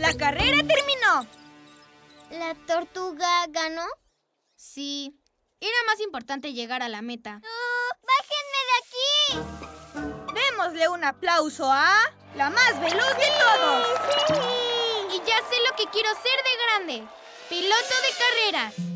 La carrera terminó. ¿La tortuga ganó? Sí, era más importante llegar a la meta. ¡Bájenme de aquí! Démosle un aplauso a la más veloz de todos. ¡Sí! Y ya sé lo que quiero ser de grande. Piloto de carreras.